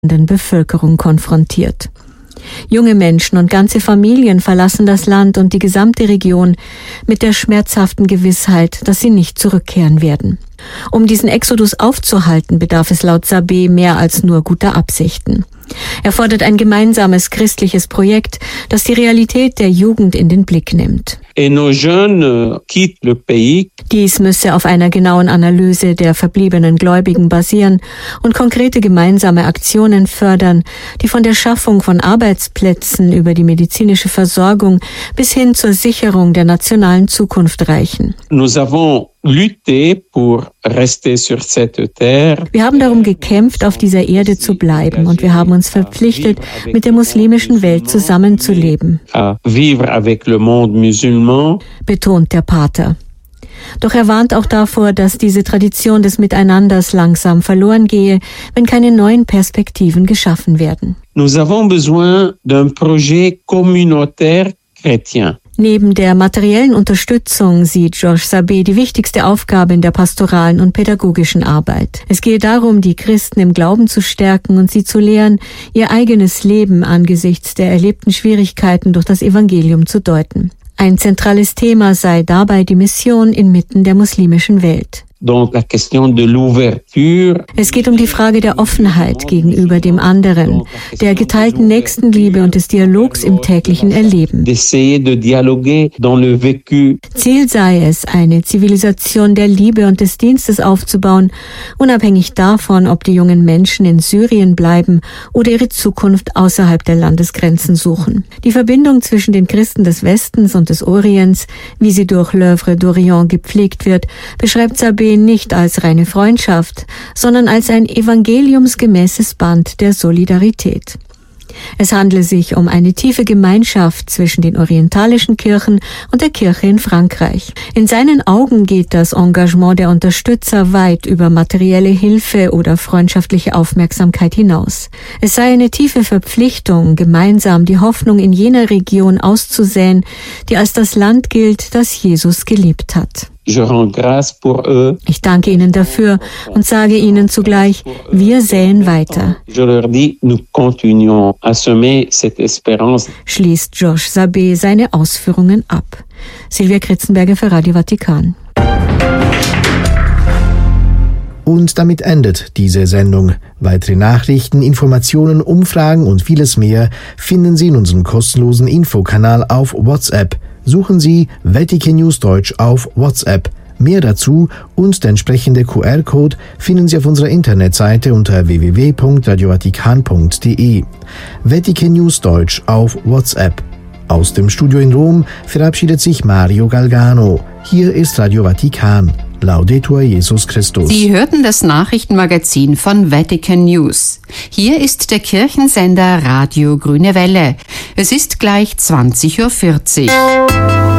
Bevölkerung konfrontiert. Junge Menschen und ganze Familien verlassen das Land und die gesamte Region mit der schmerzhaften Gewissheit, dass sie nicht zurückkehren werden. Um diesen Exodus aufzuhalten, bedarf es laut Sabé mehr als nur guter Absichten. Er fordert ein gemeinsames christliches Projekt, das die Realität der Jugend in den Blick nimmt. Dies müsse auf einer genauen Analyse der verbliebenen Gläubigen basieren und konkrete gemeinsame Aktionen fördern, die von der Schaffung von Arbeitsplätzen über die medizinische Versorgung bis hin zur Sicherung der nationalen Zukunft reichen. Wir haben darum gekämpft, auf dieser Erde zu bleiben, und wir haben uns verpflichtet, mit der muslimischen Welt zusammenzuleben, betont der Pater. Doch er warnt auch davor, dass diese Tradition des Miteinanders langsam verloren gehe, wenn keine neuen Perspektiven geschaffen werden. Nous avons besoin d'un projet communautaire chrétien. Neben der materiellen Unterstützung sieht Georges Sabé die wichtigste Aufgabe in der pastoralen und pädagogischen Arbeit. Es gehe darum, die Christen im Glauben zu stärken und sie zu lehren, ihr eigenes Leben angesichts der erlebten Schwierigkeiten durch das Evangelium zu deuten. Ein zentrales Thema sei dabei die Mission inmitten der muslimischen Welt. Es geht um die Frage der Offenheit gegenüber dem anderen, der geteilten Nächstenliebe und des Dialogs im täglichen Erleben. Ziel sei es, eine Zivilisation der Liebe und des Dienstes aufzubauen, unabhängig davon, ob die jungen Menschen in Syrien bleiben oder ihre Zukunft außerhalb der Landesgrenzen suchen. Die Verbindung zwischen den Christen des Westens und des Orients, wie sie durch l'Œuvre d'Orient gepflegt wird, beschreibt Sabé nicht als reine Freundschaft, sondern als ein evangeliumsgemäßes Band der Solidarität. Es handle sich um eine tiefe Gemeinschaft zwischen den orientalischen Kirchen und der Kirche in Frankreich. In seinen Augen geht das Engagement der Unterstützer weit über materielle Hilfe oder freundschaftliche Aufmerksamkeit hinaus. Es sei eine tiefe Verpflichtung, gemeinsam die Hoffnung in jener Region auszusäen, die als das Land gilt, das Jesus geliebt hat. Ich danke Ihnen dafür und sage Ihnen zugleich, wir säen weiter. Schließt Georges Sabé seine Ausführungen ab. Silvia Kritzenberger für Radio Vatikan. Und damit endet diese Sendung. Weitere Nachrichten, Informationen, Umfragen und vieles mehr finden Sie in unserem kostenlosen Infokanal auf WhatsApp. Suchen Sie Vatikan News Deutsch auf WhatsApp. Mehr dazu und der entsprechende QR-Code finden Sie auf unserer Internetseite unter www.radiovatikan.de. Vatikan News Deutsch auf WhatsApp. Aus dem Studio in Rom verabschiedet sich Mario Galgano. Hier ist Radio Vatikan. Laudetur Jesus Christus. Sie hörten das Nachrichtenmagazin von Vatikan News. Hier ist der Kirchensender Radio Grüne Welle. Es ist gleich 20:40 Uhr.